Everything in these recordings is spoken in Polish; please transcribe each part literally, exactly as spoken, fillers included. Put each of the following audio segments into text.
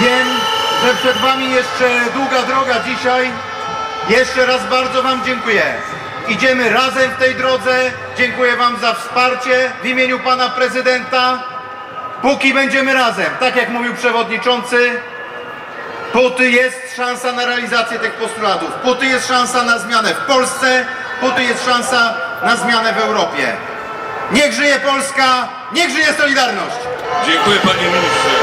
Wiem, że przed wami jeszcze długa droga dzisiaj. Jeszcze raz bardzo wam dziękuję. Idziemy razem w tej drodze. Dziękuję wam za wsparcie w imieniu pana prezydenta. Póki będziemy razem, tak jak mówił przewodniczący, póty jest szansa na realizację tych postulatów, póty jest szansa na zmianę w Polsce, póty jest szansa na zmianę w Europie. Niech żyje Polska, niech żyje Solidarność! Dziękuję, panie ministrze.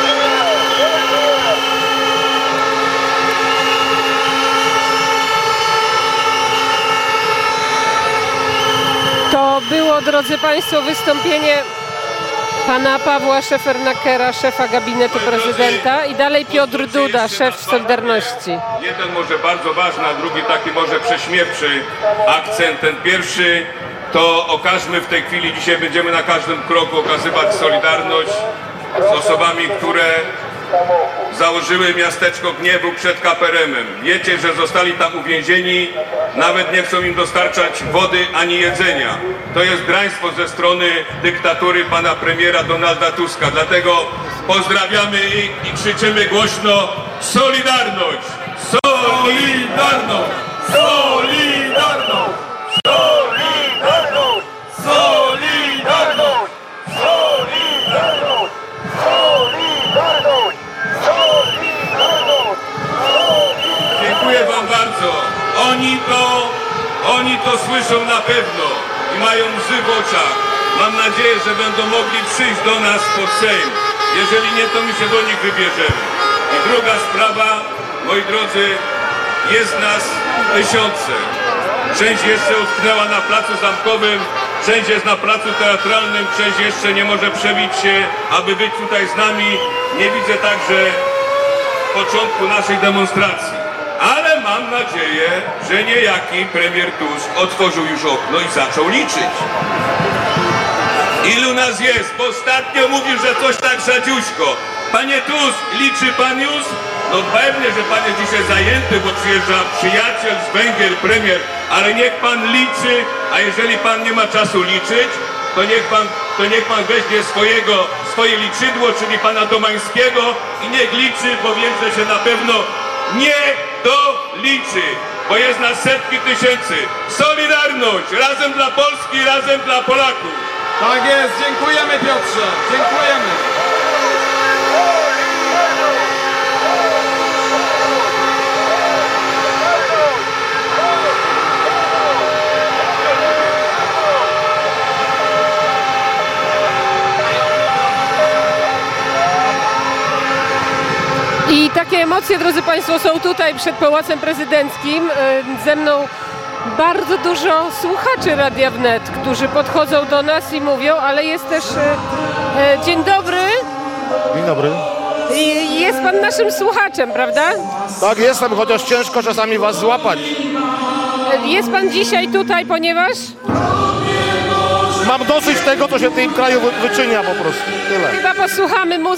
To było, drodzy państwo, wystąpienie pana Pawła Szefernakera, szefa gabinetu prezydenta, i dalej Piotr Duda, szef Solidarności. Jeden może bardzo ważny, a drugi taki może prześmiewczy akcent. Ten pierwszy to okażmy w tej chwili, dzisiaj będziemy na każdym kroku okazywać solidarność z osobami, które założyły miasteczko Gniewu przed K P R M-em. Wiecie, że zostali tam uwięzieni, nawet nie chcą im dostarczać wody ani jedzenia. To jest draństwo ze strony dyktatury pana premiera Donalda Tuska. Dlatego pozdrawiamy ich i krzyczymy głośno: Solidarność! Solidarność! Solidarność! Solidarność! Solidarność! Solidarność! Solidarność! Dziękuję wam bardzo. Oni to, oni to słyszą na pewno i mają łzy w oczach. Mam nadzieję, że będą mogli przyjść do nas pod Sejm. Jeżeli nie, to my się do nich wybierzemy. I druga sprawa, moi drodzy, jest nas tysiące. Część jeszcze utknęła na placu Zamkowym, część jest na placu Teatralnym, część jeszcze nie może przebić się, aby być tutaj z nami. Nie widzę także początku naszej demonstracji. Ale mam nadzieję, że niejaki premier Tusk otworzył już okno i zaczął liczyć. Ilu nas jest? Bo ostatnio mówił, że coś tak rzadziuśko. Panie Tusk, liczy pan już? No pewnie, że pan jest dzisiaj zajęty, bo przyjeżdża przyjaciel z Węgier, premier, ale niech pan liczy, a jeżeli pan nie ma czasu liczyć, to niech pan, to niech pan weźmie swojego, swoje liczydło, czyli pana Domańskiego, i niech liczy, bo wiem, że się na pewno nie doliczy, bo jest nas setki tysięcy. Solidarność! Razem dla Polski, razem dla Polaków! Tak jest, dziękujemy Piotrze, dziękujemy. I takie emocje, drodzy państwo, są tutaj przed Pałacem Prezydenckim. Ze mną bardzo dużo słuchaczy Radia Wnet, którzy podchodzą do nas i mówią, ale jest też... E, dzień dobry. Dzień dobry. I jest pan naszym słuchaczem, prawda? Tak, jestem, chociaż ciężko czasami was złapać. Jest pan dzisiaj tutaj, ponieważ... Mam dosyć tego, co się w tym kraju wy- wyczynia po prostu. Tyle. Chyba posłuchamy muzyki.